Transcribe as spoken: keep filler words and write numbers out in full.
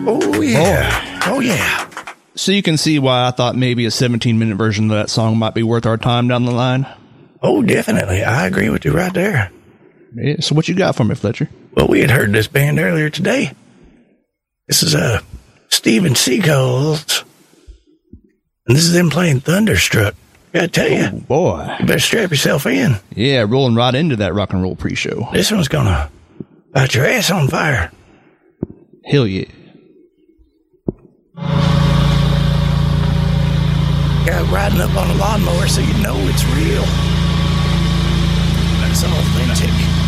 Oh, yeah. Oh, yeah. So you can see why I thought maybe a seventeen minute version of that song might be worth our time down the line. Oh, definitely. I agree with you right there. Yeah, so what you got for me, Fletcher? Well, we had heard this band earlier today. This is uh, Steven Seagulls. And this is them playing Thunderstruck. Gotta tell you. Oh, boy. You better strap yourself in. Yeah, rolling right into that rock and roll pre-show. This one's gonna light your ass on fire. Hell yeah. Got riding up on a lawnmower so you know it's real. That's authentic.